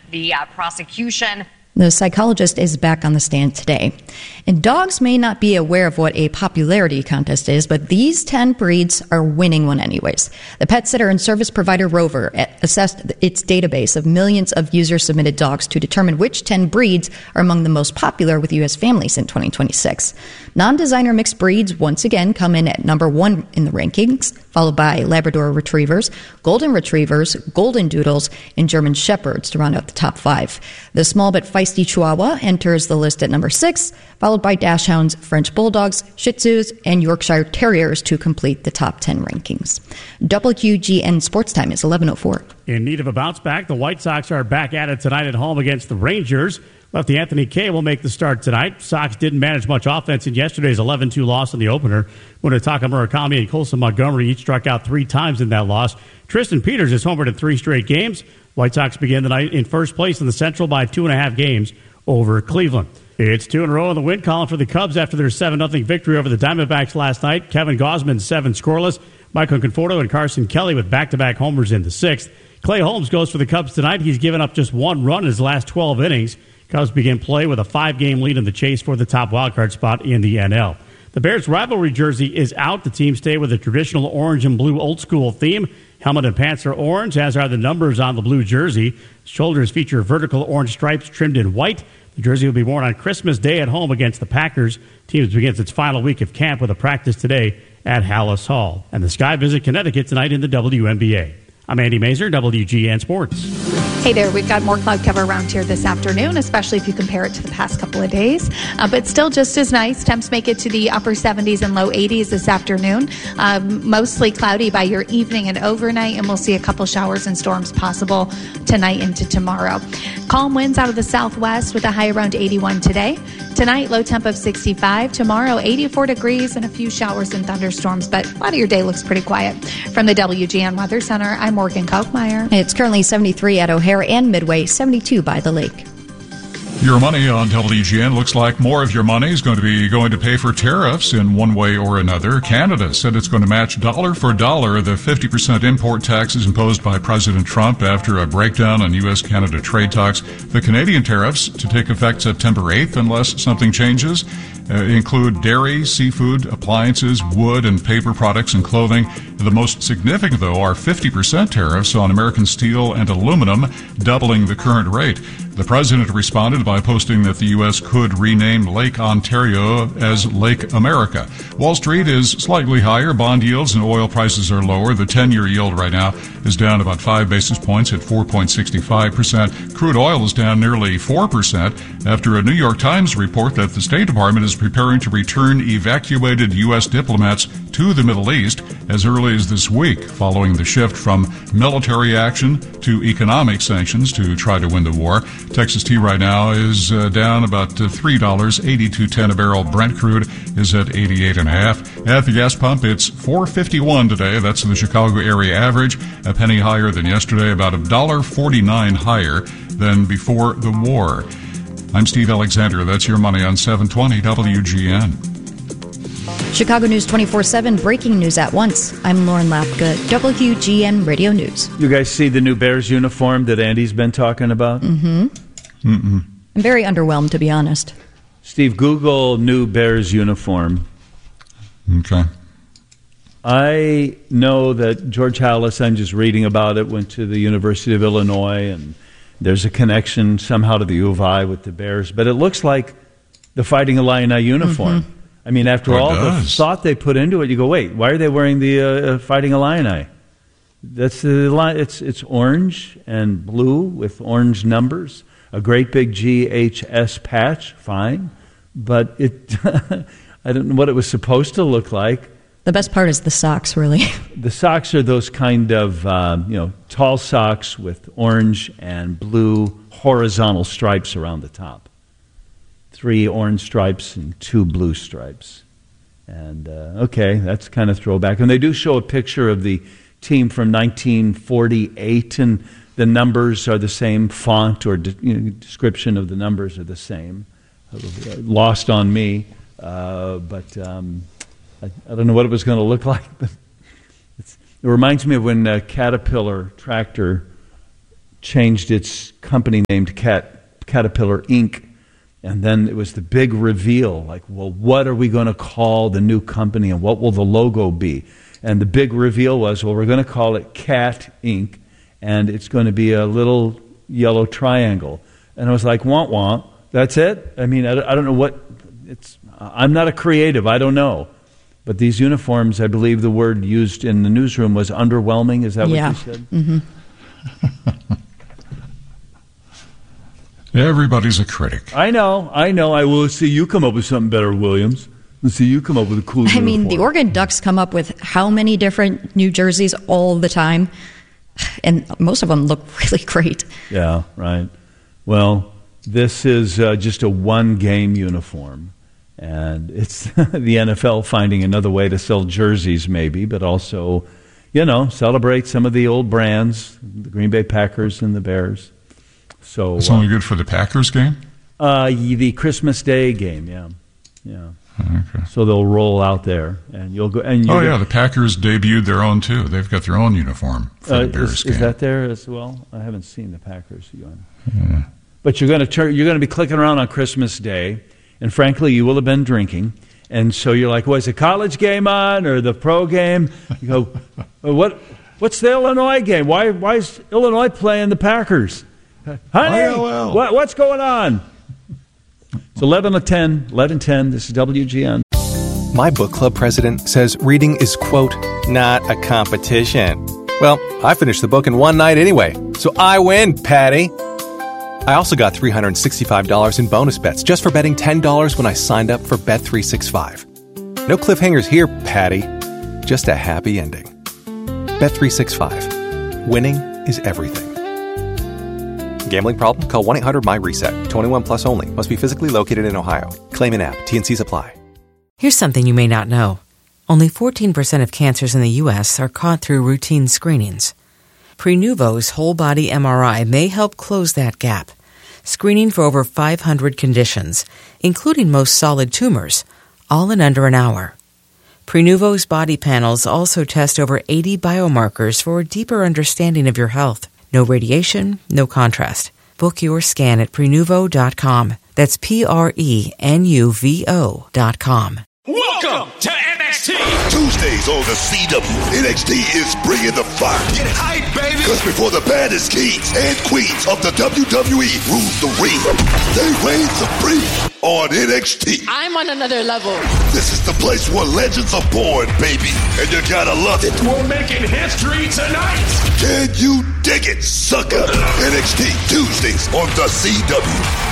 the prosecution. The psychologist is back on the stand today. And dogs may not be aware of what a popularity contest is, but these 10 breeds are winning one anyways. The pet sitter and service provider Rover assessed its database of millions of user-submitted dogs to determine which 10 breeds are among the most popular with U.S. families in 2026. Non-designer mixed breeds once again come in at number 1 in the rankings, followed by Labrador Retrievers, Golden Retrievers, Golden Doodles, and German Shepherds to round out the top 5. The small but feisty Chihuahua enters the list at number 6, followed by Dachshunds, French Bulldogs, Shih Tzus, and Yorkshire Terriers to complete the top 10 rankings. WGN Sports Time is 11:04. In need of a bounce back, the White Sox are back at it tonight at home against the Rangers. Lefty Anthony Kay will make the start tonight. Sox didn't manage much offense in yesterday's 11-2 loss in the opener. Munetaka Murakami and Colson Montgomery each struck out 3 times in that loss. Tristan Peters has homered in 3 straight games. White Sox begin the night in first place in the Central by 2.5 games over Cleveland. It's 2 in a row in the win column for the Cubs after their 7-0 victory over the Diamondbacks last night. Kevin Gausman, 7 scoreless. Michael Conforto and Carson Kelly with back-to-back homers in the 6th. Clay Holmes goes for the Cubs tonight. He's given up just 1 run in his last 12 innings. Cubs begin play with a 5-game lead in the chase for the top wildcard spot in the NL. The Bears' rivalry jersey is out. The team stay with the traditional orange and blue old-school theme. Helmet and pants are orange, as are the numbers on the blue jersey. Shoulders feature vertical orange stripes trimmed in white. The jersey will be worn on Christmas Day at home against the Packers. Team begins its final week of camp with a practice today at Hallis Hall. And the Sky visit Connecticut tonight in the WNBA. I'm Andy Mazer, WGN Sports. Hey there, we've got more cloud cover around here this afternoon, especially if you compare it to the past couple of days. But still just as nice. Temps make it to the upper 70s and low 80s this afternoon. Mostly cloudy by your evening and overnight, and we'll see a couple showers and storms possible tonight into tomorrow. Calm winds out of the southwest with a high around 81 today. Tonight, low temp of 65. Tomorrow, 84 degrees and a few showers and thunderstorms, but a lot of your day looks pretty quiet. From the WGN Weather Center, I'm Morgan Kochmeyer. It's currently 73 at O'Hare and Midway, 72 by the lake. Your money on WGN looks like more of your money is going to pay for tariffs in one way or another. Canada said it's going to match dollar for dollar the 50% import taxes imposed by President Trump after a breakdown on U.S.-Canada trade talks. The Canadian tariffs to take effect September 8th unless something changes include dairy, seafood, appliances, wood and paper products and clothing. The most significant, though, are 50% tariffs on American steel and aluminum, doubling the current rate. The president responded by posting that the U.S. could rename Lake Ontario as Lake America. Wall Street is slightly higher. Bond yields and oil prices are lower. The 10-year yield right now is down about 5 basis points at 4.65%. Crude oil is down nearly 4% after a New York Times report that the State Department is preparing to return evacuated U.S. diplomats to the Middle East as early as this week, following the shift from military action to economic sanctions to try to win the war. Texas tea right now is down about $3, 82.10 a barrel. Brent crude is at 88.5. At the gas pump, it's $4.51 today. That's the Chicago area average, a penny higher than yesterday, about $1.49 higher than before the war. I'm Steve Alexander. That's your money on 720 WGN. Chicago News 24/7, breaking news at once. I'm Lauren Lapka, WGN Radio News. You guys see the new Bears uniform that Andy's been talking about? I'm very underwhelmed, to be honest. Steve, Google new Bears uniform. Okay. I know that George Halas, I'm just reading about it, went to the University of Illinois, and there's a connection somehow to the U of I with the Bears, but it looks like the Fighting Illini uniform. I mean, after all the thought they put into it, you go, wait, why are they wearing the Fighting Illini? That's the line. It's orange and blue with orange numbers, a great big GHS patch, fine, but it I don't know what it was supposed to look like. The best part is the socks, really. The socks are those kind of tall socks with orange and blue horizontal stripes around the top. 3 orange stripes and 2 blue stripes. And, okay, that's kind of throwback. And they do show a picture of the team from 1948, and the numbers are the same, font or description of the numbers are the same. Lost on me, but I don't know what it was going to look like. But it reminds me of when Caterpillar tractor changed its company name to Caterpillar Inc., and then it was the big reveal, like, well, what are we going to call the new company and what will the logo be? And the big reveal was, well, we're going to call it Cat Inc., and it's going to be a little yellow triangle. And I was like, womp womp, that's it? I mean, I don't know what, I'm not a creative, I don't know. But these uniforms, I believe the word used in the newsroom was underwhelming, is that what you said? Mm-hmm. Everybody's a critic. I know. I will see you come up with something better, Williams. Let's see you come up with a cool uniform. I mean, the Oregon Ducks come up with how many different New Jerseys all the time? And most of them look really great. Yeah, right. Well, this is just a one-game uniform. And it's the NFL finding another way to sell jerseys maybe, but also, celebrate some of the old brands, the Green Bay Packers and the Bears. So it's only good for the Packers game? The Christmas Day game, yeah. Okay. So they'll roll out there, and you'll go. And the Packers debuted their own too. They've got their own uniform for the Bears game. Is that there as well? I haven't seen the Packers going. Yeah. But you're going to be clicking around on Christmas Day, and frankly, you will have been drinking, and so you're like, "Was the college game on or the pro game?" You go, "What's the Illinois game? Why is Illinois playing the Packers?" Honey, what's going on? It's 11:10. This is WGN. My book club president says reading is, quote, not a competition. Well, I finished the book in one night anyway, so I win, Patty. I also got $365 in bonus bets just for betting $10 when I signed up for Bet365. No cliffhangers here, Patty. Just a happy ending. Bet365. Winning is everything. Gambling problem? Call 1-800-MY-RESET. 21 plus only. Must be physically located in Ohio. Claim in app. T&Cs apply. Here's something you may not know. Only 14% of cancers in the U.S. are caught through routine screenings. Prenuvo's whole-body MRI may help close that gap, screening for over 500 conditions, including most solid tumors, all in under an hour. Prenuvo's body panels also test over 80 biomarkers for a deeper understanding of your health. No radiation, no contrast. Book your scan at Prenuvo.com. That's Prenuvo.com. Welcome to NXT. Tuesdays on the CW, NXT is bringing the fire. Get hype, baby. Because before the baddest kings and queens of the WWE rule the ring, they reign supreme on NXT. I'm on another level. This is the place where legends are born, baby, and you gotta love it. We're making history tonight. Can you dig it, sucker? NXT Tuesdays on the CW.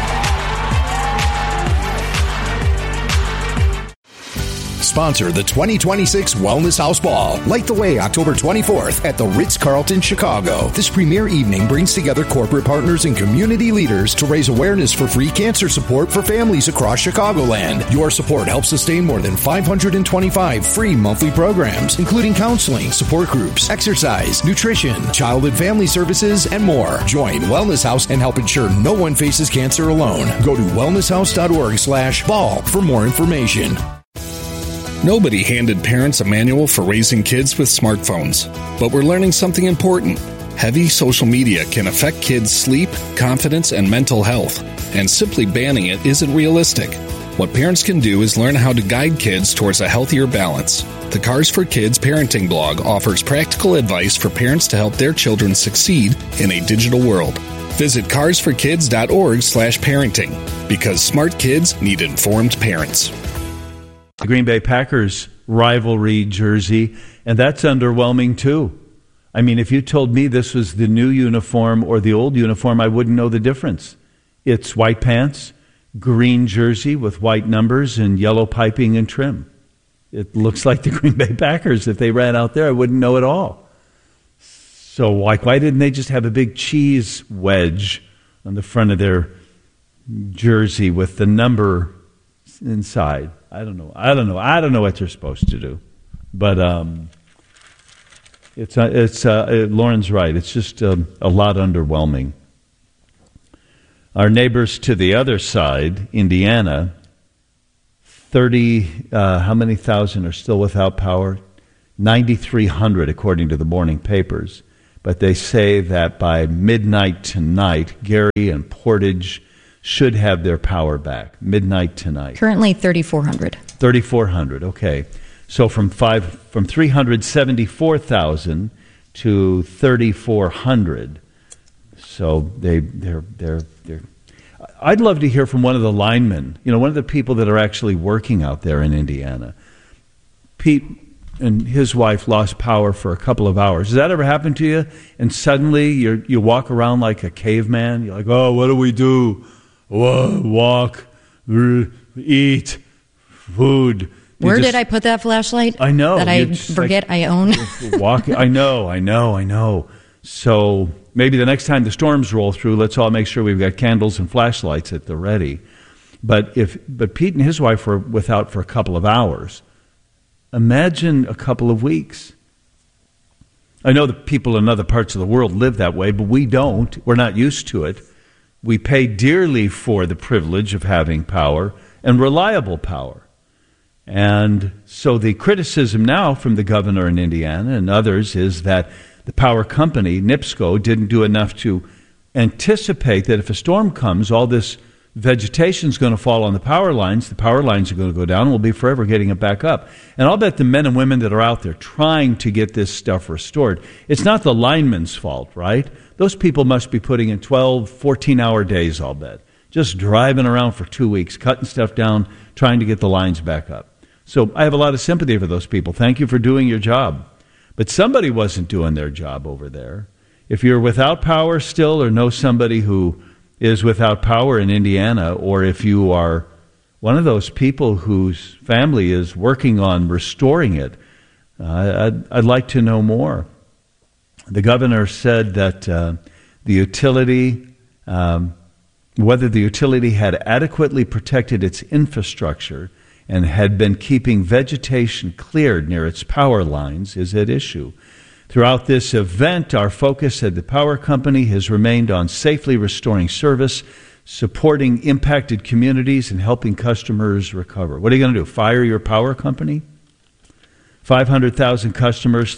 Sponsor the 2026 Wellness House Ball. Light the way October 24th at the Ritz-Carlton, Chicago. This premier evening brings together corporate partners and community leaders to raise awareness for free cancer support for families across Chicagoland. Your support helps sustain more than 525 free monthly programs, including counseling, support groups, exercise, nutrition, child and family services, and more. Join Wellness House and help ensure no one faces cancer alone. Go to wellnesshouse.org/ball for more information. Nobody handed parents a manual for raising kids with smartphones, but we're learning something important. Heavy social media can affect kids' sleep, confidence, and mental health, and simply banning it isn't realistic. What parents can do is learn how to guide kids towards a healthier balance. The Cars for Kids parenting blog offers practical advice for parents to help their children succeed in a digital world. Visit carsforkids.org/parenting, because smart kids need informed parents. The Green Bay Packers rivalry jersey, and that's underwhelming too. I mean, if you told me this was the new uniform or the old uniform, I wouldn't know the difference. It's white pants, green jersey with white numbers and yellow piping and trim. It looks like the Green Bay Packers. If they ran out there, I wouldn't know at all. So why didn't they just have a big cheese wedge on the front of their jersey with the number inside? I don't know what they're supposed to do, but Lauren's right. It's just a lot underwhelming. Our neighbors to the other side, Indiana, 30. How many thousand are still without power? 9,300, according to the morning papers. but they say that by midnight tonight, Gary and Portage should have their power back. Midnight tonight. Currently 3,400. 3,400, okay. So from 374,000 to 3,400. So they're. I'd love to hear from one of the linemen, one of the people that are actually working out there in Indiana. Pete and his wife lost power for a couple of hours. Has that ever happened to you? And suddenly you walk around like a caveman. You're like, oh, what do we do? Walk, eat, food. Where did I put that flashlight? I know. That I forget I own. Walk. I know. So maybe the next time the storms roll through, let's all make sure we've got candles and flashlights at the ready. But Pete and his wife were without for a couple of hours. Imagine a couple of weeks. I know that people in other parts of the world live that way, but we don't. We're not used to it. We pay dearly for the privilege of having power and reliable power. And so the criticism now from the governor in Indiana and others is that the power company, NIPSCO, didn't do enough to anticipate that if a storm comes, all this vegetation is going to fall on the power lines are going to go down, and we'll be forever getting it back up. And I'll bet the men and women that are out there trying to get this stuff restored, it's not the linemen's fault, right? Those people must be putting in 12, 14-hour days, I'll bet. Just driving around for 2 weeks, cutting stuff down, trying to get the lines back up. So I have a lot of sympathy for those people. Thank you for doing your job. But somebody wasn't doing their job over there. If you're without power still, or know somebody who is without power in Indiana, or if you are one of those people whose family is working on restoring it, I'd like to know more. The governor said that the utility, whether the utility had adequately protected its infrastructure and had been keeping vegetation cleared near its power lines, is at issue. Throughout this event, our focus at the power company has remained on safely restoring service, supporting impacted communities, and helping customers recover. What are you going to do, fire your power company? 500,000 customers,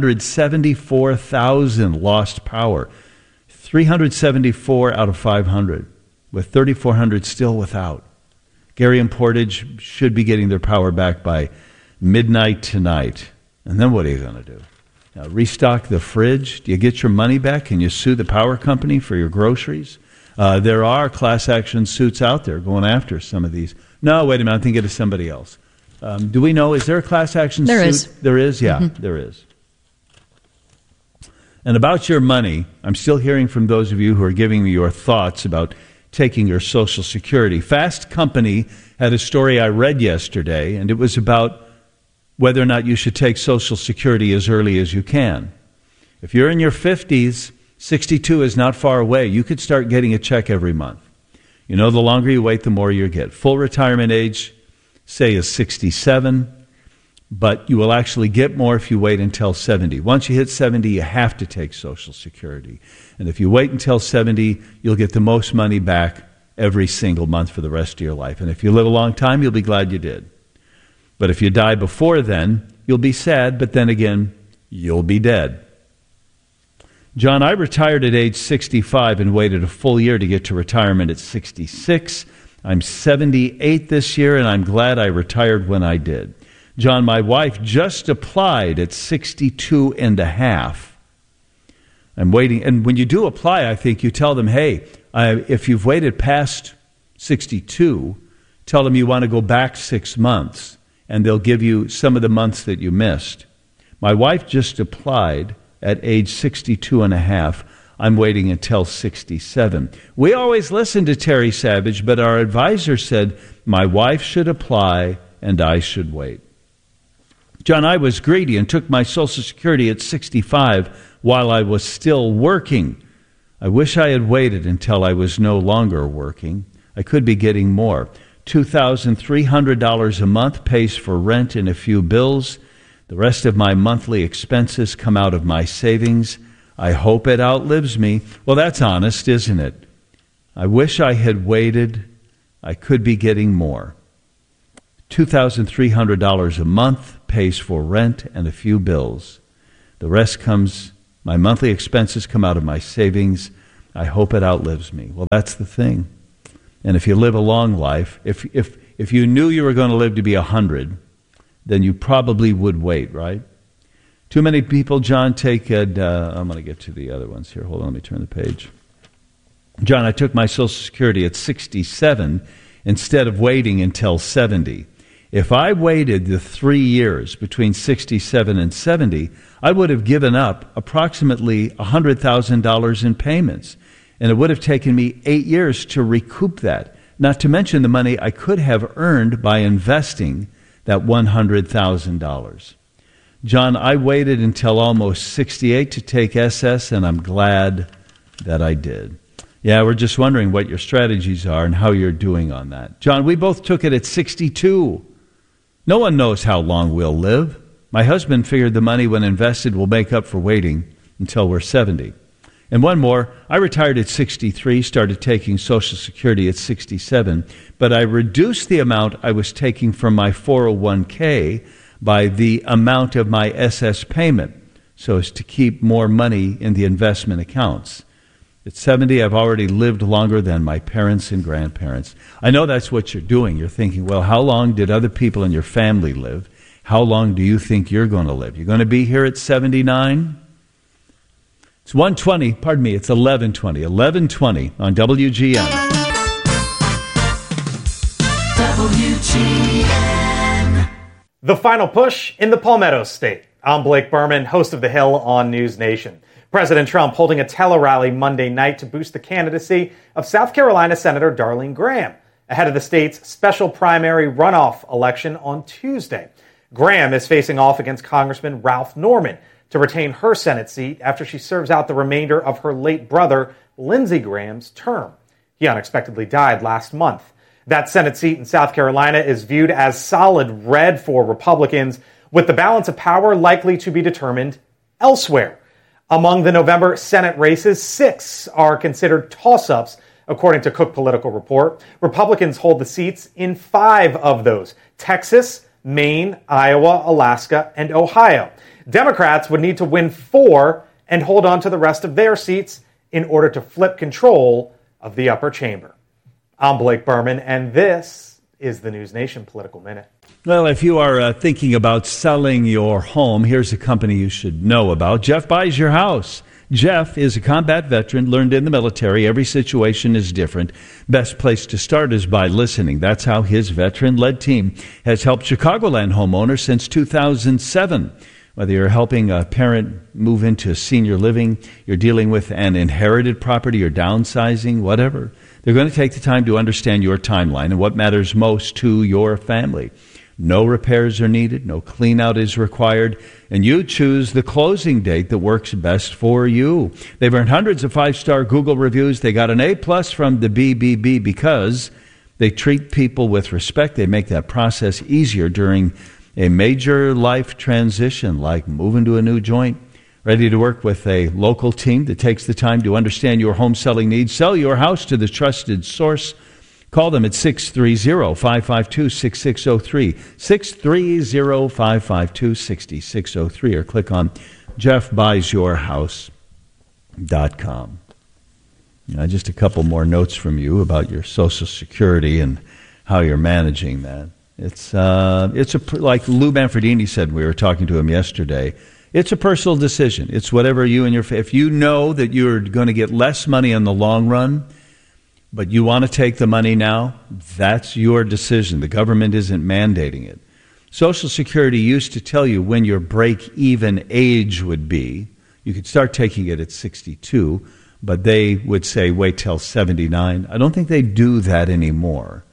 374,000 lost power. 374 out of 500, with 3,400 still without. Gary and Portage should be getting their power back by midnight tonight. And then what are you going to do? Now, restock the fridge? Do you get your money back? Can you sue the power company for your groceries? There are class action suits out there going after some of these. No, wait a minute, I'm thinking of somebody else. Do we know, is there a class action suit? There is. There is? Yeah, there is. And about your money, I'm still hearing from those of you who are giving me your thoughts about taking your Social Security. Fast Company had a story I read yesterday, and it was about whether or not you should take Social Security as early as you can. If you're in your 50s, 62 is not far away. You could start getting a check every month. You know, the longer you wait, the more you get. Full retirement age, say, is 67, but you will actually get more if you wait until 70. Once you hit 70, you have to take Social Security. And if you wait until 70, you'll get the most money back every single month for the rest of your life. And if you live a long time, you'll be glad you did. But if you die before then, you'll be sad, but then again, you'll be dead. John, I retired at age 65 and waited a full year to get to retirement at 66. I'm 78 this year, and I'm glad I retired when I did. John, my wife just applied at 62 and a half. I'm waiting. And when you do apply, I think you tell them, hey, if you've waited past 62, tell them you want to go back 6 months, and they'll give you some of the months that you missed. My wife just applied at age 62 and a half. I'm waiting until 67. We always listen to Terry Savage, but our advisor said my wife should apply and I should wait. John, I was greedy and took my Social Security at 65 while I was still working. I wish I had waited until I was no longer working. I could be getting more. $2,300 a month pays for rent and a few bills. The rest of my monthly expenses come out of my savings. I hope it outlives me. Well, that's honest, isn't it? I wish I had waited. I could be getting more. $2,300 a month pays for rent and a few bills. The rest comes My monthly expenses come out of my savings. I hope it outlives me. Well, that's the thing. And if you live a long life, if you knew you were going to live to be 100, then you probably would wait, right? Too many people, John, take I'm going to get to the other ones here. Hold on, let me turn the page. John, I took my Social Security at 67 instead of waiting until 70. If I waited the 3 years between 67 and 70, I would have given up approximately $100,000 in payments. And it would have taken me 8 years to recoup that, not to mention the money I could have earned by investing that $100,000. John, I waited until almost 68 to take SS, and I'm glad that I did. Yeah, we're just wondering what your strategies are and how you're doing on that. John, we both took it at 62. No one knows how long we'll live. My husband figured the money when invested will make up for waiting until we're 70. And one more, I retired at 63, started taking Social Security at 67, but I reduced the amount I was taking from my 401k by the amount of my SS payment, so as to keep more money in the investment accounts. At 70, I've already lived longer than my parents and grandparents. I know that's what you're doing. You're thinking, well, how long did other people in your family live? How long do you think you're going to live? You're going to be here at 79? It's 1:20, pardon me, it's 11:20. 11:20 on WGN. WGN. The final push in the Palmetto State. I'm Blake Berman, host of The Hill on News Nation. President Trump holding a tele-rally Monday night to boost the candidacy of South Carolina Senator Darlene Graham ahead of the state's special primary runoff election on Tuesday. Graham is facing off against Congressman Ralph Norman to retain her Senate seat after she serves out the remainder of her late brother, Lindsey Graham's term. He unexpectedly died last month. That Senate seat in South Carolina is viewed as solid red for Republicans, with the balance of power likely to be determined elsewhere. Among the November Senate races, 6 are considered toss-ups, according to Cook Political Report. Republicans hold the seats in 5 of those: Texas, Maine, Iowa, Alaska, and Ohio. Democrats would need to win 4 and hold on to the rest of their seats in order to flip control of the upper chamber. I'm Blake Berman, and this is the News Nation Political Minute. Well, if you are thinking about selling your home, here's a company you should know about. Jeff Buys Your House. Jeff is a combat veteran, learned in the military. Every situation is different. Best place to start is by listening. That's how his veteran-led team has helped Chicagoland homeowners since 2007. Whether you're helping a parent move into senior living, you're dealing with an inherited property or downsizing, whatever, they're going to take the time to understand your timeline and what matters most to your family. No repairs are needed, no clean-out is required, and you choose the closing date that works best for you. They've earned hundreds of 5-star Google reviews. They got an A+ from the BBB because they treat people with respect. They make that process easier during a major life transition like moving to a new joint. Ready to work with a local team that takes the time to understand your home selling needs. Sell your house to the trusted source. Call them at 630-552-6603, 630-552-6603, or click on jeffbuysyourhouse.com. Just a couple more notes from you about your Social Security and how you're managing that. It's like Lou Manfredini said when we were talking to him yesterday, it's a personal decision. It's whatever you and if you know that you're going to get less money in the long run, but you want to take the money now, that's your decision. The government isn't mandating it. Social Security used to tell you when your break-even age would be. You could start taking it at 62, but they would say wait till 79. I don't think they do that anymore.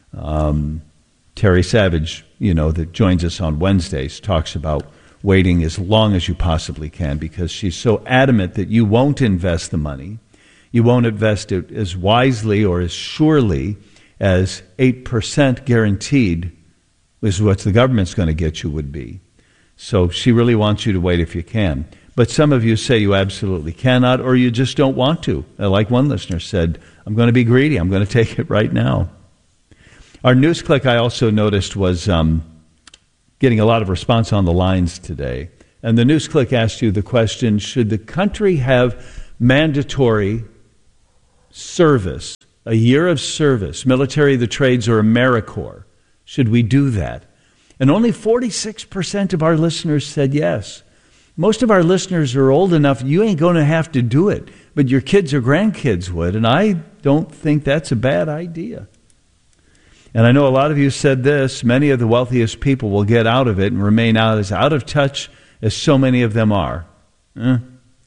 Terry Savage, that joins us on Wednesdays, talks about waiting as long as you possibly can because she's so adamant that you won't invest the money. You won't invest it as wisely or as surely as 8% guaranteed is what the government's going to get you would be. So she really wants you to wait if you can. But some of you say you absolutely cannot or you just don't want to. Like one listener said, I'm going to be greedy. I'm going to take it right now. Our news click I also noticed was getting a lot of response on the lines today. And the News Click asked you the question, should the country have mandatory service, a year of service, military, the trades, or AmeriCorps? Should we do that? And only 46% of our listeners said yes. Most of our listeners are old enough, you ain't going to have to do it, but your kids or grandkids would, and I don't think that's a bad idea. And I know a lot of you said this, many of the wealthiest people will get out of it and remain as out of touch as so many of them are. But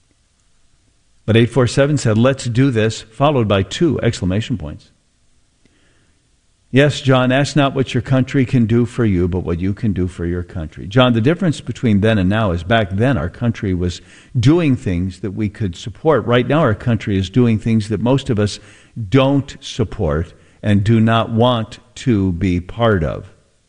847 said, let's do this, followed by 2 exclamation points. Yes, John, ask not what your country can do for you, but what you can do for your country. John, the difference between then and now is back then our country was doing things that we could support. Right now our country is doing things that most of us don't support and do not want to be part of.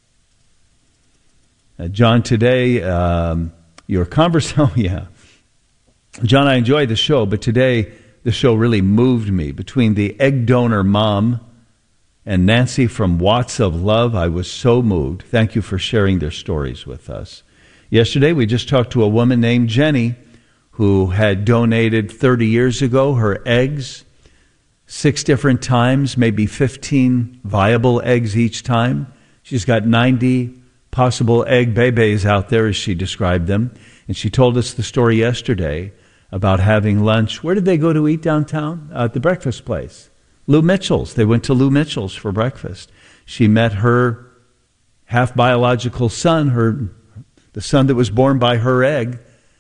John, today, your conversation, John, I enjoyed the show, but today the show really moved me. Between the egg donor mom and Nancy from Watts of Love, I was so moved. Thank you for sharing their stories with us. Yesterday, we just talked to a woman named Jenny who had donated 30 years ago her eggs 6 different times, maybe 15 viable eggs each time. She's got 90 possible egg bebes out there, as she described them. And she told us the story yesterday about having lunch. Where did they go to eat downtown? At the breakfast place. Lou Mitchell's. They went to Lou Mitchell's for breakfast. She met her half-biological son, the son that was born by her egg,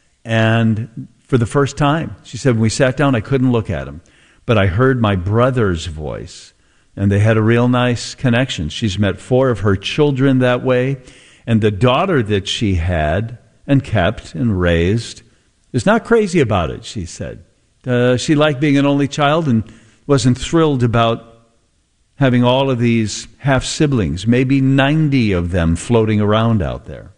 and for the first time. She said, when we sat down, I couldn't look at him, but I heard my brother's voice, and they had a real nice connection. She's met 4 of her children that way, and the daughter that she had and kept and raised is not crazy about it, she said. She liked being an only child and wasn't thrilled about having all of these half-siblings, maybe 90 of them floating around out there.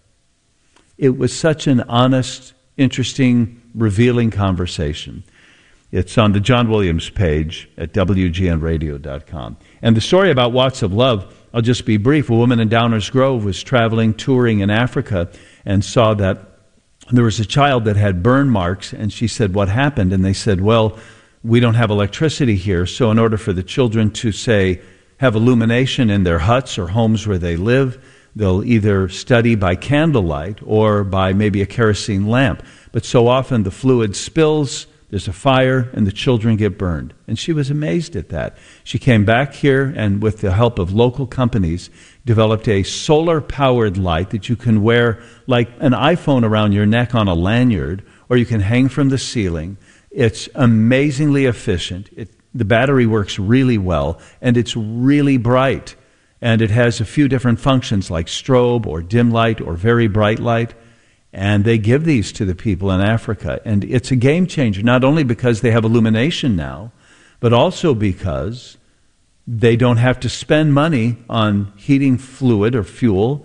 It was such an honest, interesting, revealing conversation. It's on the John Williams page at WGNradio.com. And the story about Watts of Love, I'll just be brief. A woman in Downers Grove was traveling, touring in Africa, and saw that there was a child that had burn marks, and she said, what happened? And they said, well, we don't have electricity here, so in order for the children to, say, have illumination in their huts or homes where they live, they'll either study by candlelight or by maybe a kerosene lamp. But so often the fluid spills, there's a fire, and the children get burned. And she was amazed at that. She came back here and, with the help of local companies, developed a solar-powered light that you can wear like an iPhone around your neck on a lanyard, or you can hang from the ceiling. It's amazingly efficient. The battery works really well, and it's really bright. And it has a few different functions like strobe or dim light or very bright light. And they give these to the people in Africa. And it's a game changer, not only because they have illumination now, but also because they don't have to spend money on heating fluid or fuel,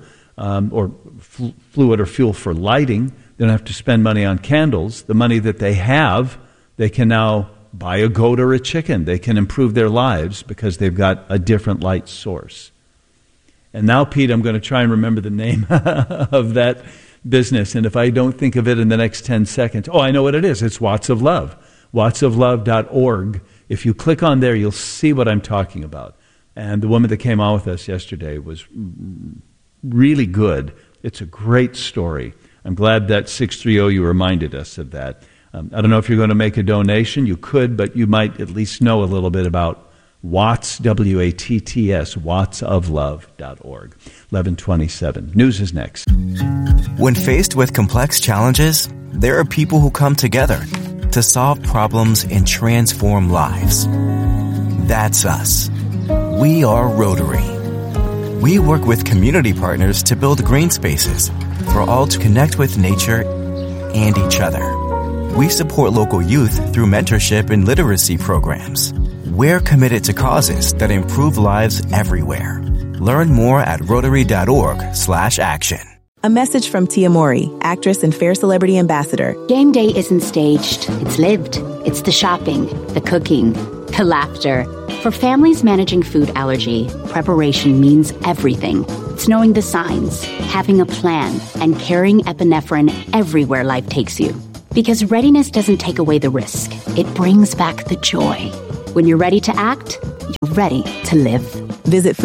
fluid or fuel for lighting. They don't have to spend money on candles. The money that they have, they can now buy a goat or a chicken. They can improve their lives because they've got a different light source. And now, Pete, I'm going to try and remember the name of that business. And if I don't think of it in the next 10 seconds, I know what it is. It's Watts of Love. wattsoflove.org. If you click on there, you'll see what I'm talking about. And the woman that came on with us yesterday was really good. It's a great story. I'm glad that 630 you reminded us of that. I don't know if you're going to make a donation. You could, but you might at least know a little bit about Watts, W-A-T-T-S, wattsoflove.org. 1127. News is next. When faced with complex challenges, there are people who come together to solve problems and transform lives. That's us. We are Rotary. We work with community partners to build green spaces for all to connect with nature and each other. We support local youth through mentorship and literacy programs. We're committed to causes that improve lives everywhere. Learn more at Rotary.org/action. A message from Tia Mowry, actress and Fair Celebrity Ambassador. Game day isn't staged. It's lived. It's the shopping, the cooking, the laughter. For families managing food allergy, preparation means everything. It's knowing the signs, having a plan, and carrying epinephrine everywhere life takes you. Because readiness doesn't take away the risk. It brings back the joy. When you're ready to act, you're ready to live. Visit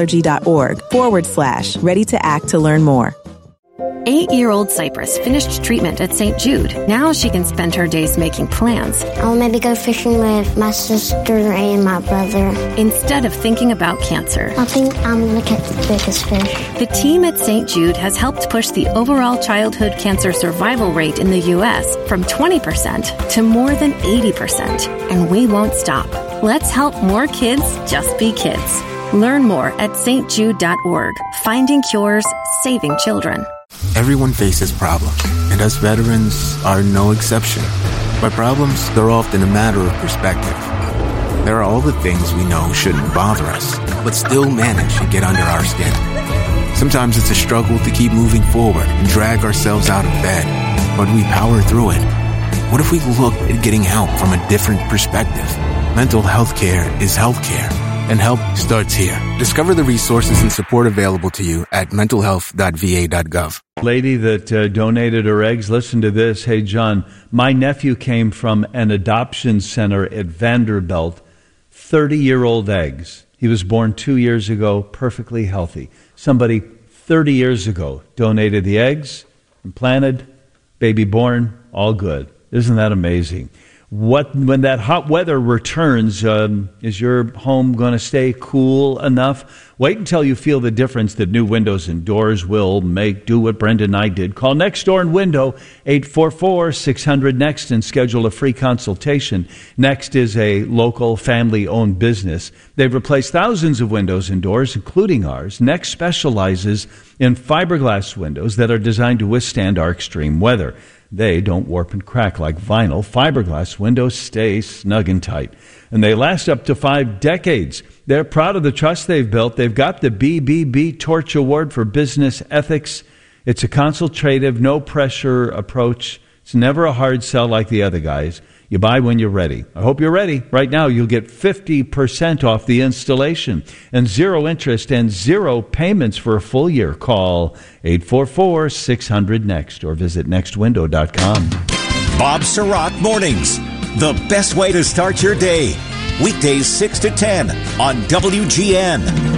foodallergy.org/ready to act to learn more. 8-year-old Cypress finished treatment at St. Jude. Now she can spend her days making plans. I'll maybe go fishing with my sister and my brother. Instead of thinking about cancer. I think I'm going to catch the biggest fish. The team at St. Jude has helped push the overall childhood cancer survival rate in the U.S. from 20% to more than 80%. And we won't stop. Let's help more kids just be kids. Learn more at stjude.org. Finding cures, saving children. Everyone faces problems, and us veterans are no exception. But problems, they're often a matter of perspective. There are all the things we know shouldn't bother us, but still manage to get under our skin. Sometimes it's a struggle to keep moving forward and drag ourselves out of bed, but we power through it. What if we look at getting help from a different perspective? Mental health care is health care, and help starts here. Discover the resources and support available to you at mentalhealth.va.gov. Lady that donated her eggs, listen to this. Hey, John, my nephew came from an adoption center at Vanderbilt, 30-year-old eggs. He was born 2 years ago, perfectly healthy. Somebody 30 years ago donated the eggs, implanted, baby born, all good. Isn't that amazing? When that hot weather returns, is your home going to stay cool enough? Wait until you feel the difference that new windows and doors will make. Do what Brenda and I did. Call Next Door and Window, 844-600-NEXT, and schedule a free consultation. Next is a local family-owned business. They've replaced thousands of windows and doors, including ours. Next specializes in fiberglass windows that are designed to withstand our extreme weather. They don't warp and crack like vinyl. Fiberglass windows stay snug and tight, and they last up to 5 decades. They're proud of the trust they've built. They've got the BBB Torch Award for Business Ethics. It's a consultative, no-pressure approach. It's never a hard sell like the other guys. You buy when you're ready. I hope you're ready. Right now, you'll get 50% off the installation and 0 interest and 0 payments for a full year. Call 844-600-NEXT or visit nextwindow.com. Bob Sirott Mornings, the best way to start your day. Weekdays 6 to 10 on WGN.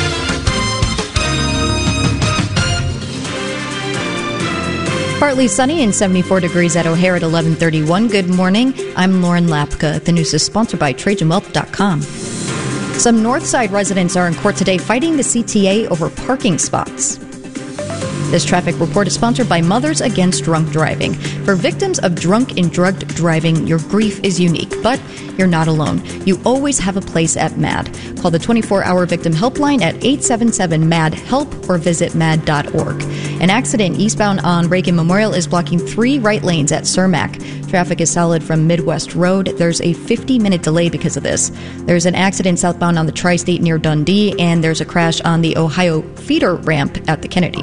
Partly sunny and 74 degrees at O'Hare at 11:31. Good morning. I'm Lauren Lapka. The news is sponsored by TrajanWealth.com. Some Northside residents are in court today fighting the CTA over parking spots. This traffic report is sponsored by Mothers Against Drunk Driving. For victims of drunk and drugged driving, your grief is unique, but you're not alone. You always have a place at MAD. Call the 24-hour victim helpline at 877-MAD-HELP or visit mad.org. An accident eastbound on Reagan Memorial is blocking 3 right lanes at Cermak. Traffic is solid from Midwest Road. There's a 50-minute delay because of this. There's an accident southbound on the Tri-State near Dundee, and there's a crash on the Ohio feeder ramp at the Kennedy.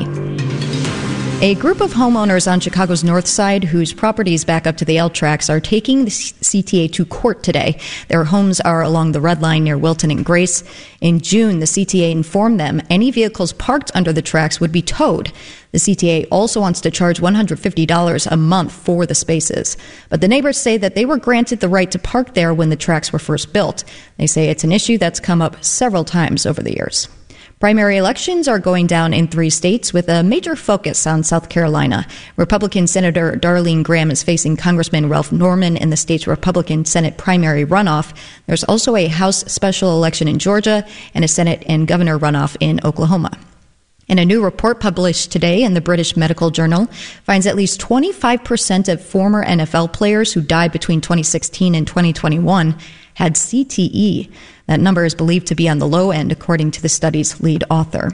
A group of homeowners on Chicago's North Side whose properties back up to the L tracks are taking the CTA to court today. Their homes are along the Red Line near Wilton and Grace. In June, the CTA informed them any vehicles parked under the tracks would be towed. The CTA also wants to charge $150 a month for the spaces. But the neighbors say that they were granted the right to park there when the tracks were first built. They say it's an issue that's come up several times over the years. Primary elections are going down in 3 states with a major focus on South Carolina. Republican Senator Darlene Graham is facing Congressman Ralph Norman in the state's Republican Senate primary runoff. There's also a House special election in Georgia and a Senate and governor runoff in Oklahoma. And a new report published today in the British Medical Journal finds at least 25% of former NFL players who died between 2016 and 2021 had CTE. That number is believed to be on the low end, according to the study's lead author.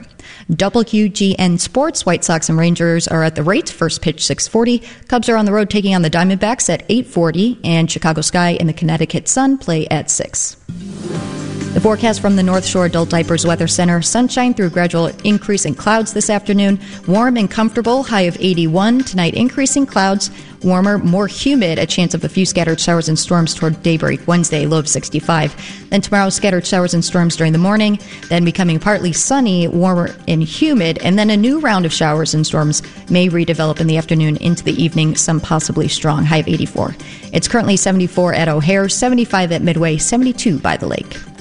WGN Sports, White Sox and Rangers are at the rate. First pitch 6:40. Cubs are on the road taking on the Diamondbacks at 8:40. And Chicago Sky and the Connecticut Sun play at 6. The forecast from the North Shore Adult Diapers Weather Center. Sunshine through gradual increase in clouds this afternoon. Warm and comfortable, high of 81. Tonight, increasing clouds. Warmer, more humid, a chance of a few scattered showers and storms toward daybreak Wednesday, low of 65. Then tomorrow, scattered showers and storms during the morning, then becoming partly sunny, warmer and humid, and then a new round of showers and storms may redevelop in the afternoon into the evening, some possibly strong, high of 84. It's currently 74 at O'Hare, 75 at Midway, 72 by the lake.